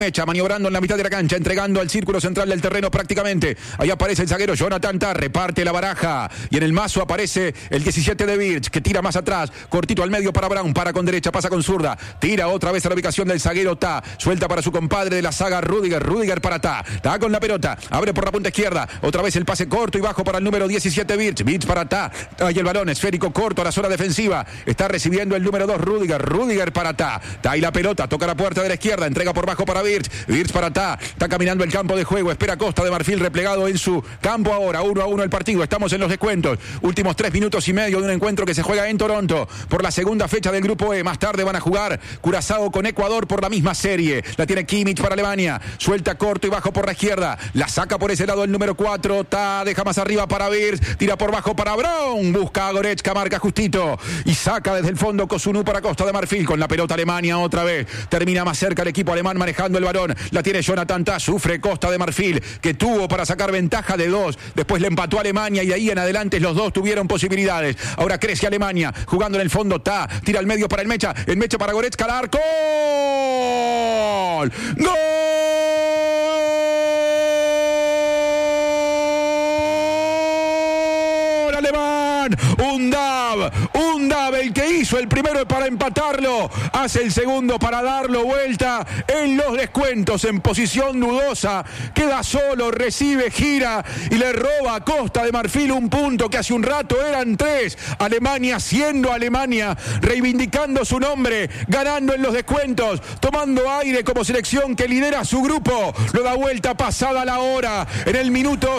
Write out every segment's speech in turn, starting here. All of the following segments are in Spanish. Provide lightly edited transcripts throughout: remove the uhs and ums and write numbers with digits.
Mecha, maniobrando en la mitad de la cancha, entregando al círculo central del terreno prácticamente. Ahí aparece el zaguero Jonathan Tah, reparte la baraja. Y en el mazo aparece el 17 de Birch, que tira más atrás. Cortito al medio para Brown, para con derecha, pasa con zurda. Tira otra vez a la ubicación del zaguero Tah. Suelta para su compadre de la saga Rüdiger. Rüdiger para Tah. Tah con la pelota. Abre por la punta izquierda. Otra vez el pase corto y bajo para el número 17 Birch. Birch para Tah. Ahí el balón esférico corto a la zona defensiva. Está recibiendo el número 2 Rüdiger. Rüdiger para Tah. Tah y la pelota. Toca la puerta de la izquierda. Entrega por bajo para Birch. Birch para Tah, está caminando el campo de juego, espera Costa de Marfil replegado en su campo ahora, 1-1 el partido, estamos en los descuentos, últimos 3 minutos y medio de un encuentro que se juega en Toronto, por la segunda fecha del grupo E, más tarde van a jugar Curazao con Ecuador por la misma serie, la tiene Kimmich para Alemania, suelta corto y bajo por la izquierda, la saca por ese lado el número 4, Tah, deja más arriba para Birch, tira por bajo para Brown, busca a Goretzka, marca justito, y saca desde el fondo Kozunu para Costa de Marfil, con la pelota Alemania otra vez, termina más cerca el equipo alemán manejando el balón, la tiene Jonathan Tah, sufre Costa de Marfil, que tuvo para sacar ventaja de 2, después le empató a Alemania y de ahí en adelante los dos tuvieron posibilidades. Ahora crece Alemania, jugando en el fondo Tah, tira al medio para el Mecha para Goretzka, al arco. ¡Gol! ¡Gol! Alemán, un Dab, el que hizo el primero para empatarlo, hace el segundo para darlo vuelta en los descuentos, en posición dudosa, queda solo, recibe, gira y le roba a Costa de Marfil un punto que hace un rato eran 3, Alemania siendo Alemania, reivindicando su nombre, ganando en los descuentos, tomando aire como selección que lidera su grupo, lo da vuelta pasada la hora, en el minuto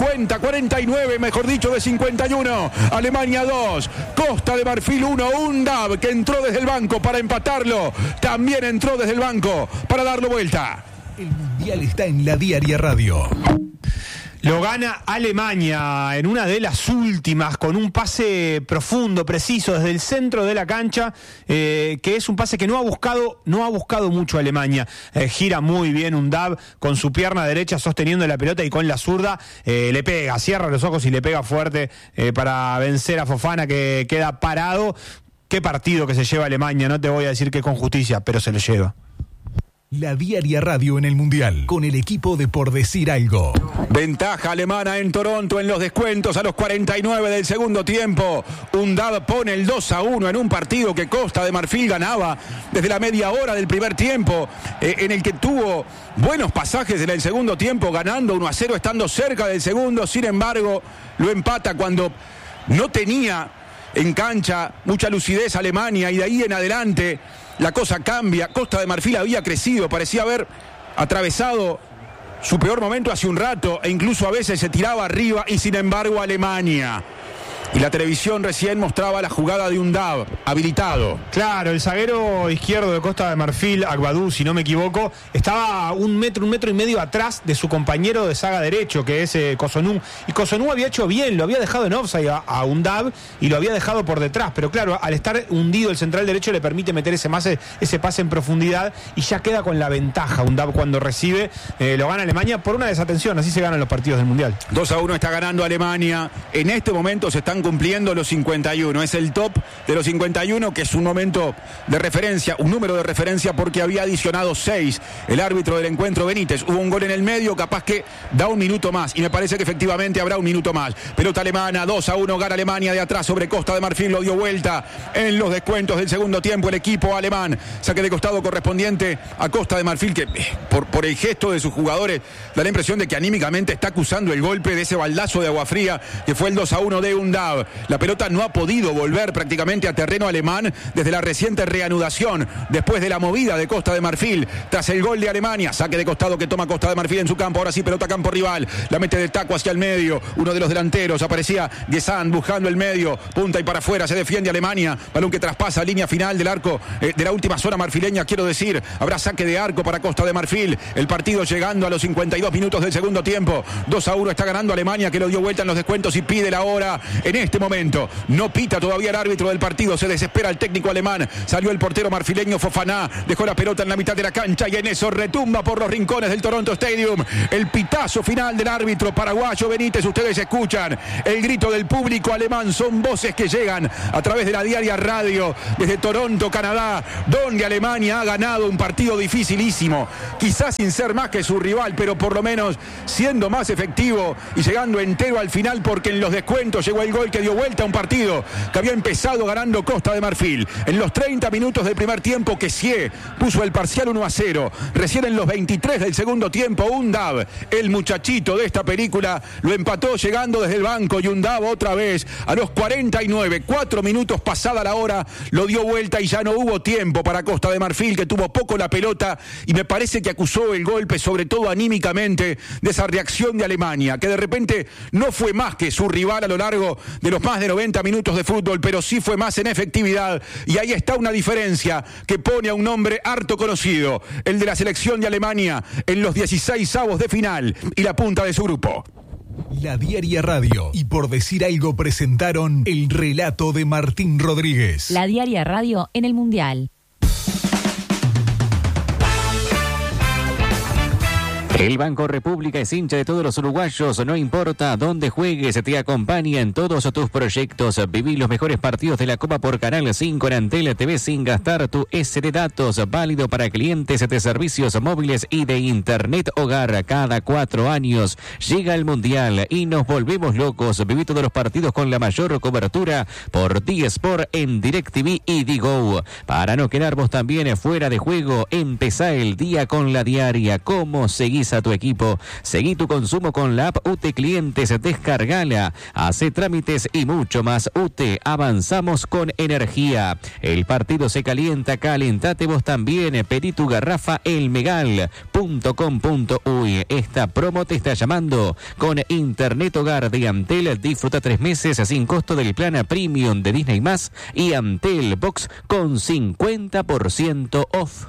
49, mejor dicho de 51, Alemania 2, Costa de Marfil 1, un Dab que entró desde el banco para empatarlo, también entró desde el banco para darlo vuelta. El Mundial está en La Diaria Radio. Lo gana Alemania en una de las últimas, con un pase profundo, preciso, desde el centro de la cancha, que es un pase que no ha buscado mucho Alemania. Gira muy bien un Dab con su pierna derecha sosteniendo la pelota y con la zurda le pega, cierra los ojos y le pega fuerte para vencer a Fofana, que queda parado. Qué partido que se lleva Alemania, no te voy a decir que con justicia, pero se lo lleva. La Diaria Radio en el Mundial, con el equipo de Por Decir Algo. Ventaja alemana en Toronto en los descuentos a los 49 del segundo tiempo. Un Dab pone el 2-1 en un partido que Costa de Marfil ganaba desde la media hora del primer tiempo, en el que tuvo buenos pasajes en el segundo tiempo, ganando 1-0, estando cerca del segundo. Sin embargo, lo empata cuando no tenía en cancha mucha lucidez Alemania, y de ahí en adelante la cosa cambia. Costa de Marfil había crecido, parecía haber atravesado su peor momento hace un rato, e incluso a veces se tiraba arriba, y sin embargo Alemania. Y la televisión recién mostraba la jugada de un Dab habilitado. Claro, el zaguero izquierdo de Costa de Marfil, Agbadou, si no me equivoco, estaba un metro y medio atrás de su compañero de zaga derecho, que es Kozunu. Y Kozunu había hecho bien, lo había dejado en offside a un Dab y lo había dejado por detrás. Pero claro, al estar hundido el central derecho le permite meter ese pase en profundidad y ya queda con la ventaja. Un Dab cuando recibe, lo gana Alemania por una desatención. Así se ganan los partidos del Mundial. 2-1 está ganando Alemania. En este momento se están cumpliendo los 51, es el top de los 51, que es un momento de referencia, un número de referencia, porque había adicionado 6 el árbitro del encuentro, Benítez. Hubo un gol en el medio, capaz que da un minuto más, y me parece que efectivamente habrá un minuto más. Pelota alemana, 2-1, gana Alemania de atrás sobre Costa de Marfil, lo dio vuelta en los descuentos del segundo tiempo el equipo alemán. Saque de costado correspondiente a Costa de Marfil, que por el gesto de sus jugadores da la impresión de que anímicamente está acusando el golpe de ese baldazo de agua fría que fue el 2-1 de un Dab. La pelota no ha podido volver prácticamente a terreno alemán desde la reciente reanudación, después de la movida de Costa de Marfil, tras el gol de Alemania. Saque de costado que toma Costa de Marfil en su campo, ahora sí pelota campo rival, la mete de taco hacia el medio, uno de los delanteros, aparecía Gesand buscando el medio, punta y para afuera, se defiende Alemania, balón que traspasa línea final del arco, de la última zona marfileña, quiero decir, habrá saque de arco para Costa de Marfil, el partido llegando a los 52 minutos del segundo tiempo, 2-1 está ganando Alemania, que lo dio vuelta en los descuentos y pide la hora en este momento. No pita todavía el árbitro del partido, se desespera el técnico alemán. Salió el portero marfileño Fofana, dejó la pelota en la mitad de la cancha y en eso retumba por los rincones del Toronto Stadium el pitazo final del árbitro paraguayo Benítez. Ustedes escuchan el grito del público alemán, son voces que llegan a través de la Diaria Radio desde Toronto, Canadá, donde Alemania ha ganado un partido dificilísimo, quizás sin ser más que su rival, pero por lo menos siendo más efectivo y llegando entero al final, porque en los descuentos llegó el gol que dio vuelta a un partido que había empezado ganando Costa de Marfil. En los 30 minutos del primer tiempo, Kessie puso el parcial 1-0. Recién en los 23 del segundo tiempo, Undav, el muchachito de esta película, lo empató llegando desde el banco, y Undav otra vez a los 49, 4 minutos pasada la hora, lo dio vuelta y ya no hubo tiempo para Costa de Marfil, que tuvo poco la pelota y me parece que acusó el golpe, sobre todo anímicamente, de esa reacción de Alemania, que de repente no fue más que su rival a lo largo de los más de 90 minutos de fútbol, pero sí fue más en efectividad, y ahí está una diferencia que pone a un nombre harto conocido, el de la selección de Alemania, en los 16avos de final y la punta de su grupo. La Diaria Radio y Por Decir Algo presentaron el relato de Martín Rodríguez. La Diaria Radio en el Mundial. El Banco República es hincha de todos los uruguayos, no importa dónde juegues, te acompaña en todos tus proyectos. Viví los mejores partidos de la Copa por Canal 5 en Antel TV sin gastar tu SD Datos, válido para clientes de servicios móviles y de Internet Hogar. Cada 4 años llega el Mundial y nos volvemos locos. Viví todos los partidos con la mayor cobertura por D-Sport en DirecTV y Digo. Para no quedar vos también fuera de juego, empezá el día con la Diaria. ¿Cómo seguís a tu equipo? Seguí tu consumo con la app UTE Clientes, descargala, hace trámites y mucho más. UTE, avanzamos con energía. El partido se calienta, calentate vos también. Pedí tu garrafa elmegal.com.uy. Esta promo te está llamando. Con Internet Hogar de Antel, disfruta 3 meses sin costo del plan Premium de Disney+, y Antel Box con 50% off.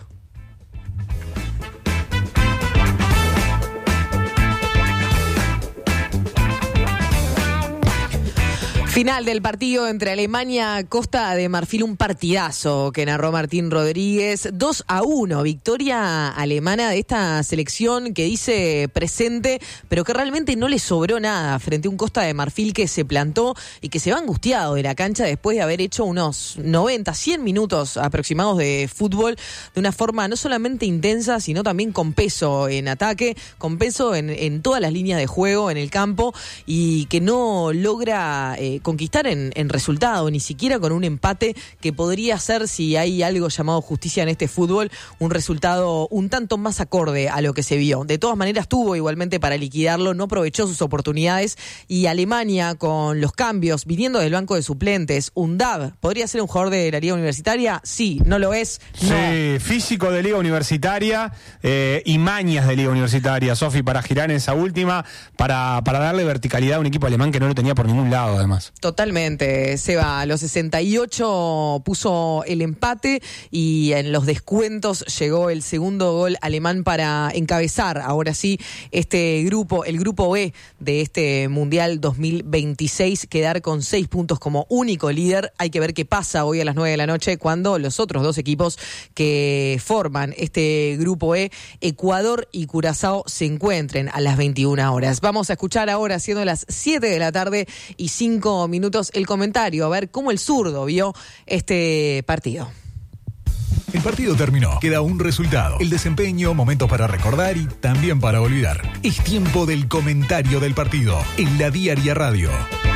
Final del partido entre Alemania y Costa de Marfil, un partidazo que narró Martín Rodríguez. 2-1, victoria alemana de esta selección que dice presente, pero que realmente no le sobró nada frente a un Costa de Marfil que se plantó y que se va angustiado de la cancha después de haber hecho unos 90, 100 minutos aproximados de fútbol de una forma no solamente intensa, sino también con peso en ataque, con peso en todas las líneas de juego en el campo, y que no logra conquistar en resultado, ni siquiera con un empate que podría ser, si hay algo llamado justicia en este fútbol, un resultado un tanto más acorde a lo que se vio. De todas maneras tuvo igualmente para liquidarlo, no aprovechó sus oportunidades, y Alemania con los cambios viniendo del banco de suplentes. Undav, ¿podría ser un jugador de la Liga Universitaria? Sí, ¿no lo es? No. Sí, físico de Liga Universitaria y mañas de Liga Universitaria, Sofi, para girar en esa última, para darle verticalidad a un equipo alemán que no lo tenía por ningún lado, además. Totalmente, Seba. A los 68 puso el empate y en los descuentos llegó el segundo gol alemán para encabezar, ahora sí, este grupo, el grupo B de este Mundial 2026, quedar con 6 puntos como único líder. Hay que ver qué pasa hoy a las 9 de la noche cuando los otros 2 equipos que forman este grupo E, Ecuador y Curazao, se encuentren a las 21 horas. Vamos a escuchar ahora, siendo las 7 de la tarde y 5 minutos, el comentario, a ver cómo el zurdo vio este partido. El partido terminó. Queda un resultado. El desempeño, momentos para recordar y también para olvidar. Es tiempo del comentario del partido en la Diaria Radio.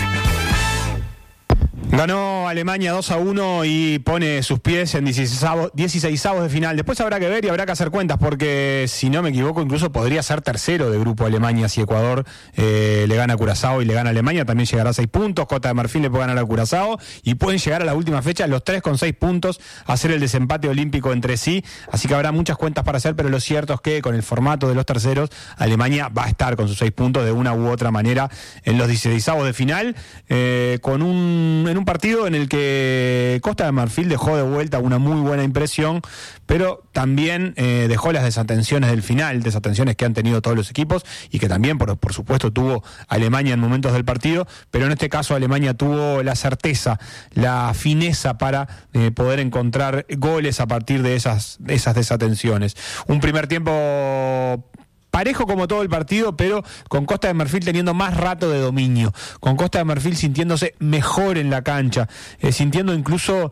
Ganó Alemania 2-1 y pone sus pies en 16avos de final. Después habrá que ver y habrá que hacer cuentas, porque si no me equivoco incluso podría ser tercero de grupo Alemania si Ecuador le gana a Curazao y le gana a Alemania. También llegará a 6 puntos. Costa de Marfil le puede ganar a Curazao y pueden llegar a la última fecha los 3 con 6 puntos a hacer el desempate olímpico entre sí. Así que habrá muchas cuentas para hacer, pero lo cierto es que con el formato de los terceros, Alemania va a estar con sus 6 puntos de una u otra manera en los 16avos de final, en un un partido en el que Costa de Marfil dejó de vuelta una muy buena impresión, pero también dejó las desatenciones del final, desatenciones que han tenido todos los equipos y que también, por supuesto, tuvo Alemania en momentos del partido, pero en este caso Alemania tuvo la certeza, la fineza para poder encontrar goles a partir de esas desatenciones. Un primer tiempo parejo como todo el partido, pero con Costa de Marfil teniendo más rato de dominio, con Costa de Marfil sintiéndose mejor en la cancha, sintiendo incluso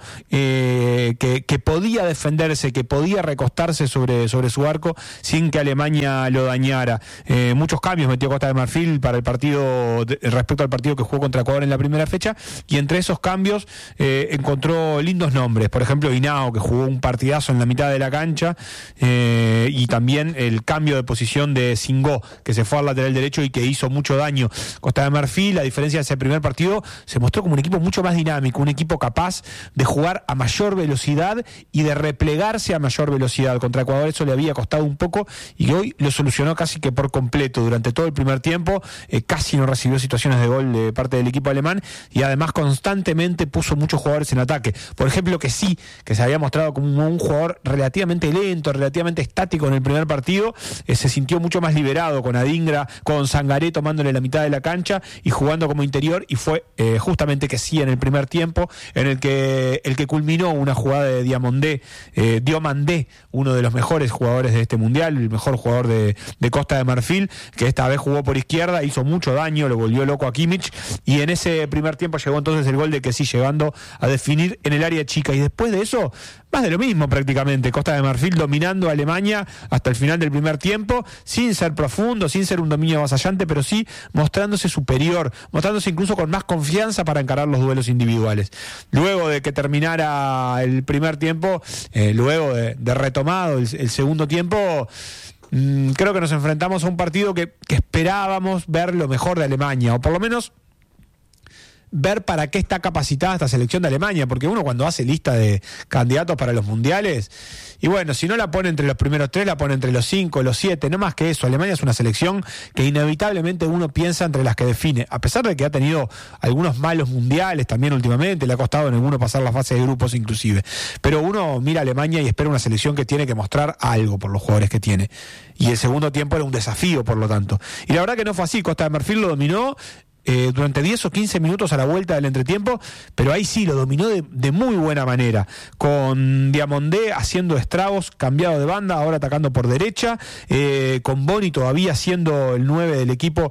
que podía defenderse, que podía recostarse sobre su arco sin que Alemania lo dañara. Muchos cambios metió Costa de Marfil para el partido respecto al partido que jugó contra Ecuador en la primera fecha, y entre esos cambios encontró lindos nombres, por ejemplo Hinao, que jugó un partidazo en la mitad de la cancha, y también el cambio de posición de Singó, que se fue al lateral derecho y que hizo mucho daño. Costa de Marfil, a diferencia de ese primer partido, se mostró como un equipo mucho más dinámico, un equipo capaz de jugar a mayor velocidad y de replegarse a mayor velocidad. Contra Ecuador eso le había costado un poco y hoy lo solucionó casi que por completo. Durante todo el primer tiempo casi no recibió situaciones de gol de parte del equipo alemán y además constantemente puso muchos jugadores en ataque. Por ejemplo, que se había mostrado como un jugador relativamente lento, relativamente estático en el primer partido, se sintió mucho más liberado con Adingra, con Sangaré tomándole la mitad de la cancha y jugando como interior, y fue justamente que sí en el primer tiempo en el que culminó una jugada de Diomandé, uno de los mejores jugadores de este mundial, el mejor jugador de Costa de Marfil, que esta vez jugó por izquierda, hizo mucho daño, lo volvió loco a Kimmich, y en ese primer tiempo llegó entonces el gol de que sí, llegando a definir en el área chica, y después de eso más de lo mismo prácticamente. Costa de Marfil dominando a Alemania hasta el final del primer tiempo, sin ser profundo, sin ser un dominio avasallante, pero sí mostrándose superior, mostrándose incluso con más confianza para encarar los duelos individuales. Luego de que terminara el primer tiempo, luego de retomado el segundo tiempo, creo que nos enfrentamos a un partido que esperábamos ver lo mejor de Alemania, o por lo menos ver para qué está capacitada esta selección de Alemania, porque uno cuando hace lista de candidatos para los mundiales, y bueno, si no la pone entre los primeros 3, la pone entre los 5, los 7, no más que eso. Alemania es una selección que inevitablemente uno piensa entre las que define, a pesar de que ha tenido algunos malos mundiales también últimamente, le ha costado en alguno pasar la fase de grupos inclusive, pero uno mira a Alemania y espera una selección que tiene que mostrar algo por los jugadores que tiene, y el segundo tiempo era un desafío por lo tanto, y la verdad que no fue así. Costa de Marfil lo dominó durante 10 o 15 minutos a la vuelta del entretiempo, pero ahí sí lo dominó de muy buena manera, con Diomandé haciendo estragos, cambiado de banda, ahora atacando por derecha, con Boni todavía siendo el 9 del equipo,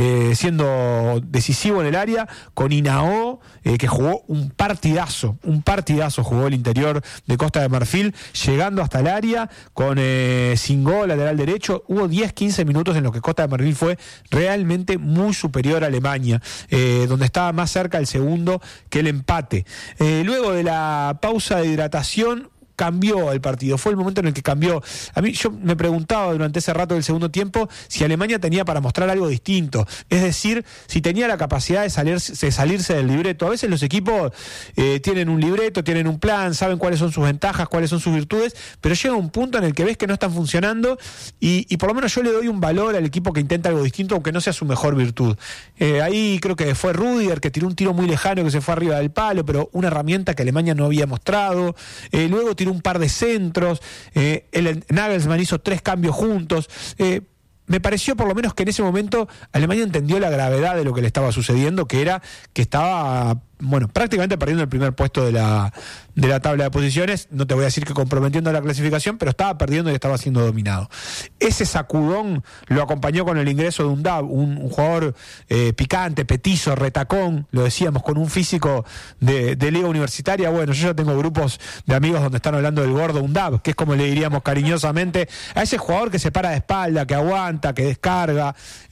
siendo decisivo en el área, con Hinao, que jugó un partidazo jugó el interior de Costa de Marfil, llegando hasta el área, con Singó, lateral derecho. Hubo 10-15 minutos en los que Costa de Marfil fue realmente muy superior a Alemania, donde estaba más cerca el segundo que el empate. Luego de la pausa de hidratación, cambió el partido, fue el momento en el que cambió. Yo me preguntaba durante ese rato del segundo tiempo si Alemania tenía para mostrar algo distinto, es decir, si tenía la capacidad de salirse del libreto. A veces los equipos tienen un libreto, tienen un plan, saben cuáles son sus ventajas, cuáles son sus virtudes, pero llega un punto en el que ves que no están funcionando y por lo menos yo le doy un valor al equipo que intenta algo distinto, aunque no sea su mejor virtud. Ahí creo que fue Rüdiger, que tiró un tiro muy lejano que se fue arriba del palo, pero una herramienta que Alemania no había mostrado. Luego tiró un par de centros, el Nagelsmann hizo 3 cambios juntos. Me pareció por lo menos que en ese momento Alemania entendió la gravedad de lo que le estaba sucediendo, que era que estaba prácticamente perdiendo el primer puesto de la tabla de posiciones. No te voy a decir que comprometiendo la clasificación, pero estaba perdiendo y estaba siendo dominado. Ese sacudón lo acompañó con el ingreso de Undav, un jugador picante, petizo, retacón, lo decíamos, con un físico de liga universitaria. Bueno, yo ya tengo grupos de amigos donde están hablando del gordo Undav, que es como le diríamos cariñosamente a ese jugador que se para de espalda, que aguanta, que descarga,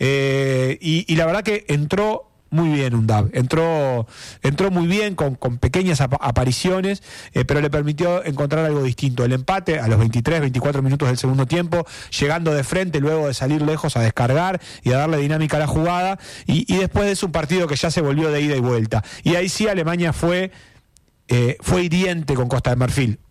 y la verdad que entró muy bien Undav, entró muy bien con pequeñas apariciones, pero le permitió encontrar algo distinto. El empate a los 23-24 minutos del segundo tiempo, llegando de frente luego de salir lejos a descargar y a darle dinámica a la jugada, y después de eso un partido que ya se volvió de ida y vuelta. Y ahí sí Alemania fue hiriente con Costa de Marfil.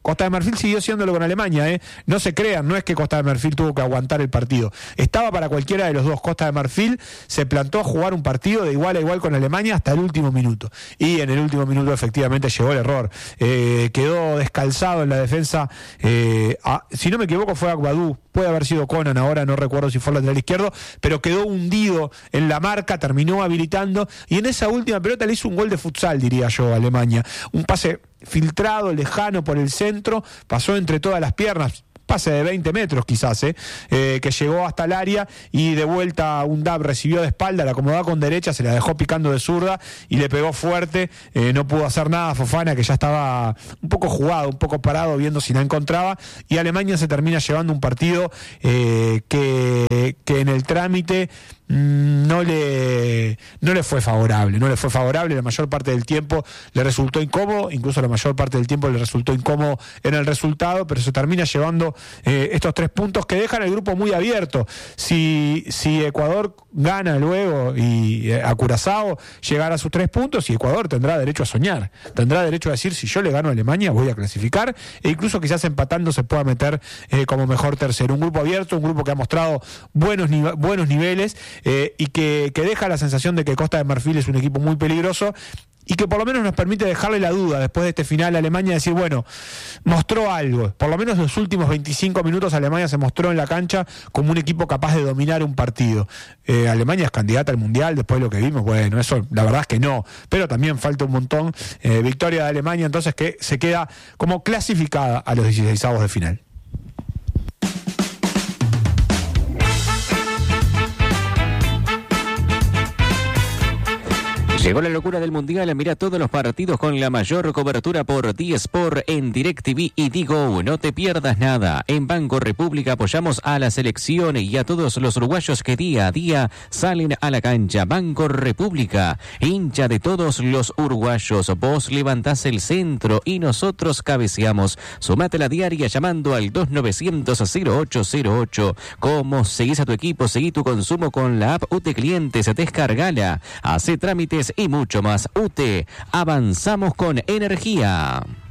Costa de Marfil siguió siéndolo con Alemania, no se crean, no es que Costa de Marfil tuvo que aguantar el partido, estaba para cualquiera de los dos. Costa de Marfil se plantó a jugar un partido de igual a igual con Alemania hasta el último minuto, y en el último minuto efectivamente llegó el error, quedó descalzado en la defensa, si no me equivoco fue Agbadou, puede haber sido Conan, ahora no recuerdo si fue el lateral izquierdo, pero quedó hundido en la marca, terminó habilitando, y en esa última pelota le hizo un gol de futsal, diría yo, a Alemania, un pase filtrado, lejano por el centro, pasó entre todas las piernas, pase de 20 metros quizás, que llegó hasta el área y de vuelta un Dab recibió de espalda, la acomodó con derecha, se la dejó picando de zurda y le pegó fuerte, no pudo hacer nada Fofana, que ya estaba un poco jugado, un poco parado viendo si la encontraba, y Alemania se termina llevando un partido que en el trámite no le fue favorable, la mayor parte del tiempo le resultó incómodo, incluso la mayor parte del tiempo le resultó incómodo en el resultado, pero se termina llevando estos 3 puntos que dejan el grupo muy abierto. Si Ecuador gana luego y a Curazao llegará a sus 3 puntos, y Ecuador tendrá derecho a soñar, tendrá derecho a decir, si yo le gano a Alemania voy a clasificar, e incluso quizás empatando se pueda meter como mejor tercero. Un grupo abierto, un grupo que ha mostrado buenos niveles, y que deja la sensación de que Costa de Marfil es un equipo muy peligroso, y que por lo menos nos permite dejarle la duda después de este final a Alemania, de decir, bueno, mostró algo, por lo menos los últimos 25 minutos Alemania se mostró en la cancha como un equipo capaz de dominar un partido. Alemania es candidata al Mundial después de lo que vimos, bueno, eso la verdad es que no, pero también falta un montón. Victoria de Alemania entonces, que se queda como clasificada a los 16avos de final. Llegó la locura del Mundial, mira todos los partidos con la mayor cobertura por D-Sport en DirecTV y Digo. No te pierdas nada. En Banco República apoyamos a la selección y a todos los uruguayos que día a día salen a la cancha. Banco República, hincha de todos los uruguayos. Vos levantás el centro y nosotros cabeceamos. Sumate a la diaria llamando al 2900-0808. ¿Cómo seguís a tu equipo? Seguí tu consumo con la app UTE Clientes. Descargala. Hace trámites y mucho más. UTE, avanzamos con energía.